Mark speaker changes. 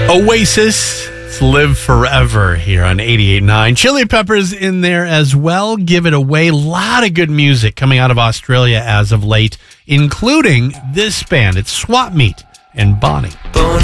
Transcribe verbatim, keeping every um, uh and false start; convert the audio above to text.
Speaker 1: Oasis, it's Live Forever here on eighty-eight point nine. Chili Peppers in there as well. Give it away. A lot of good music coming out of Australia as of late, including this band. It's Swap Meet and Bonnie.